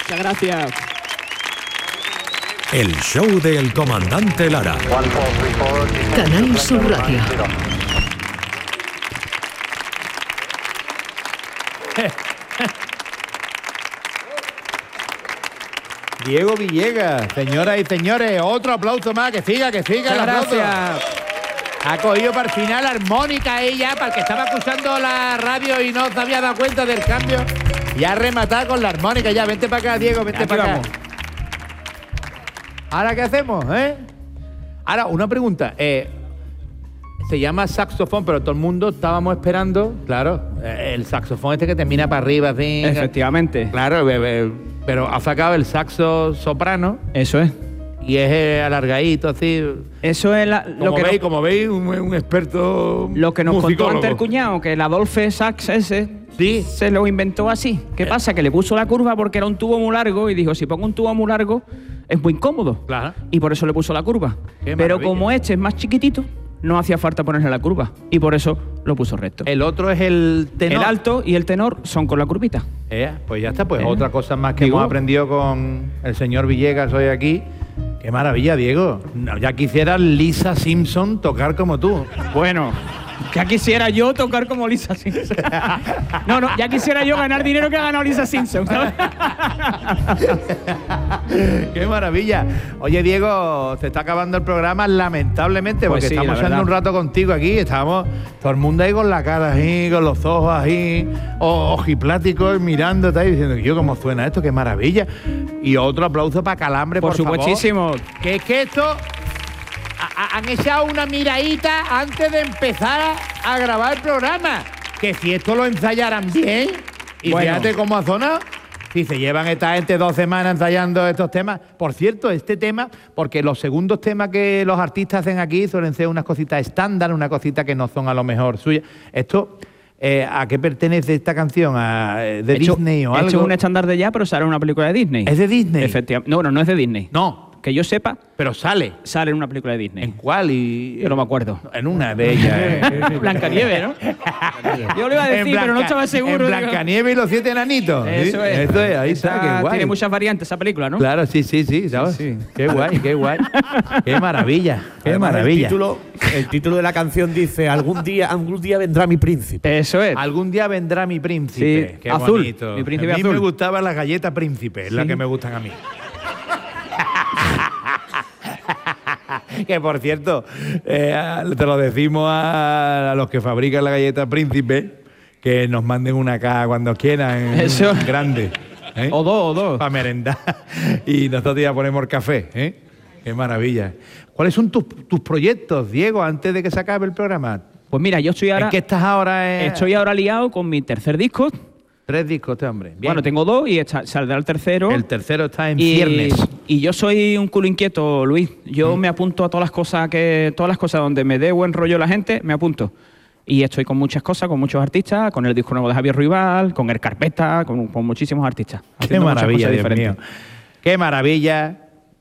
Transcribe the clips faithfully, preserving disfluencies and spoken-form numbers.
Muchas gracias. El show del comandante Lara. Canal Sur Radio. Diego Villegas, señoras y señores, otro aplauso más, que siga, que siga el aplauso. Gracias. Ha cogido para el final armónica ella, para el que estaba escuchando la radio y no se había dado cuenta del cambio. Y ha rematado con la armónica. Ya, vente para acá, Diego, vente para acá. Vamos. ¿Ahora qué hacemos, eh? Ahora, una pregunta. Eh, se llama saxofón, pero todo el mundo estábamos esperando, claro, eh, el saxofón este que termina para arriba, así. Efectivamente. Claro, bebé, pero ha sacado el saxo soprano. Eso es. Y es eh, alargadito, así. Eso es la, Como lo que veis, nos, como veis, un, un experto lo que nos contó musicólogo. antes el cuñado, que el Adolphe Sax ese Sí. se lo inventó así. ¿Qué pasa? Que le puso la curva porque era un tubo muy largo y dijo, si pongo un tubo muy largo es muy incómodo. Claro. Y por eso le puso la curva. Qué Pero maravilla. como este es más chiquitito, no hacía falta ponerle la curva. Y por eso lo puso recto. El otro es el tenor. El alto y el tenor son con la curvita. Eh, pues ya está, pues Eh. otra cosa más que Digo. hemos aprendido con el señor Villegas hoy aquí. Qué maravilla, Diego. No, ya quisiera Lisa Simpson tocar como tú. Bueno, ya quisiera yo tocar como Lisa Simpson. No, no, ya quisiera yo ganar dinero que ha ganado Lisa Simpson, ¿sabes? Qué maravilla. Oye, Diego, se está acabando el programa, lamentablemente, Pues porque sí, estamos la echando verdad. un rato contigo aquí. Estamos todo el mundo ahí con la cara así, con los ojos así, o- ojipláticos, mirándote ahí, diciendo, yo, ¿cómo suena esto? Qué maravilla. Y otro aplauso para Calambre, por, Por supuestísimo. favor. Que es que esto... a- a- han echado una miradita antes de empezar a, a grabar el programa. Que si esto lo ensayaran bien, y Bueno. fíjate cómo ha sonado. Si se llevan esta gente dos semanas ensayando estos temas. Por cierto, este tema, porque los segundos temas que los artistas hacen aquí suelen ser unas cositas estándar, unas cositas que no son a lo mejor suyas. Esto, eh, ¿a qué pertenece esta canción? ¿A, eh, ¿De He hecho- Disney o he algo? hecho un estándar de ya, pero sale en una película de Disney. ¿Es de Disney? Efectivamente. No, no, no es de Disney. No, Que yo sepa, pero sale. sale en una película de Disney. ¿En cuál? Y, Yo no me acuerdo. En una de ellas. Blancanieves, ¿no? Yo lo iba a decir, En Blanca- pero no estaba seguro. En digo. Blancanieves y los siete enanitos. Eso ¿sí? es. Eso es, ahí Esa está, qué guay. Tiene muchas variantes esa película, ¿no? Claro, sí, sí, sí, ¿sabes? Sí, sí. Qué guay, qué guay. Qué maravilla, qué Además, maravilla. El título, el título de la canción dice, algún día, algún día vendrá mi príncipe. Eso es. Algún día vendrá mi príncipe. Sí, Qué azul, bonito. mi príncipe a mí azul. me gustaban las galletas príncipe, es las Sí. que me gustan a mí. Que por cierto, eh, te lo decimos a, a los que fabrican la galleta príncipe, que nos manden una caja cuando quieran, Eso. grande. ¿eh? O dos, o dos. Para merendar. Y nosotros ya ponemos café. ¿eh? Qué maravilla. ¿Cuáles son tus, tus proyectos, Diego, antes de que se acabe el programa? Pues mira, yo estoy ahora, ¿En qué estás ahora? eh? estoy ahora liado con mi tercer disco. Tres discos, este hombre. Bien. Bueno, tengo dos y está- saldrá el tercero. El tercero está en y, ciernes. y yo soy un culo inquieto, Luis. Yo me apunto a todas las cosas que todas las cosas donde me dé buen rollo la gente, me apunto. Y estoy con muchas cosas, con muchos artistas, con el disco nuevo de Javier Ruibal, con El Carpeta, con, con muchísimos artistas. Qué haciendo muchas maravilla, cosas Dios diferentes. mío. Qué maravilla.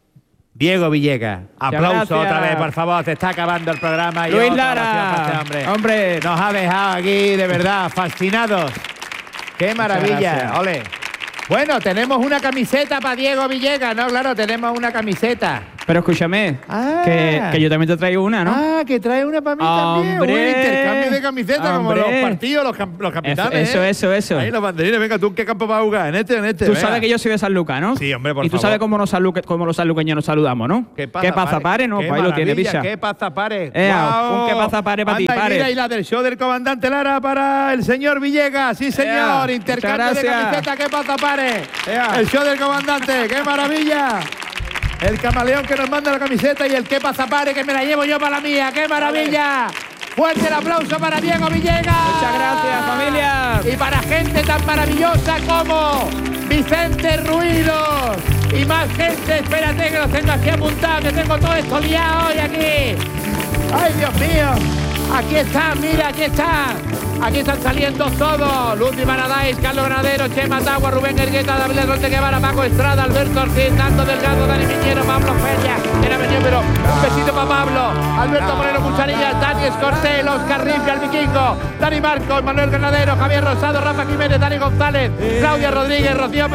Diego Villegas, aplauso gracias. otra vez, por favor. Se está acabando el programa. Y Luis otra Lara, ovación para este hombre. hombre. Nos ha dejado aquí, de verdad, fascinados. Qué maravilla. gracias. Ole. Bueno, tenemos una camiseta para Diego Villegas, ¿no? Claro, tenemos una camiseta. Pero escúchame, Ah. que, que yo también te traigo una, ¿no? Ah, que trae una para mí también. Hombre. Un intercambio de camisetas como Hombre. los partidos, los, cam- los capitanes. Eso, ¿eh? eso, eso. Ahí los banderines. Venga, ¿tú en qué campo vas a jugar? ¿En este o en este? Tú Venga. sabes que yo soy de San Lucas, ¿no? Sí, hombre, por Y tú favor. sabes cómo, nos sanluque- cómo los sanluqueños nos saludamos, ¿no? ¿Qué pasa, pasa, pare? No, Qué pues ahí lo tiene, maravilla, picha. ¿Qué pasa, pare? Ea, ¡Guau! un qué pasa, pare pa' ti, Anda, y pare. Mira, y la del show del comandante Lara para el señor Villegas. Sí, señor. Ea, Intercambio muchas de gracias. camiseta. ¿Qué pasa, pare? Ea. El show del comandante. ¡Qué maravilla! El camaleón que nos manda la camiseta y el qué pasa, pare, que me la llevo yo para la mía. ¡Qué maravilla! Fuerte el aplauso para Diego Villegas. Muchas gracias, familia. Y para gente tan maravillosa como Vicente Ruidos. Y más gente, espérate que los tengo aquí apuntados, que tengo todo esto liado hoy aquí. ¡Ay, Dios mío! Aquí están, mira, aquí están. Aquí están saliendo todos. Luz Maradais, Carlos Granadero, Chema Tagua, Rubén Ergueta, David Ronte Guevara, Paco Estrada, Alberto Ortiz, Nando Delgado, Dani Miñero, Pablo Feria. Era venido, pero un besito para Pablo. Alberto Moreno Cucharilla, Dani Escortel, Oscar Ripia, el Vikingo, Dani Marcos, Manuel Granadero, Javier Rosado, Rafa Jiménez, Dani González, Claudia Rodríguez, Rocío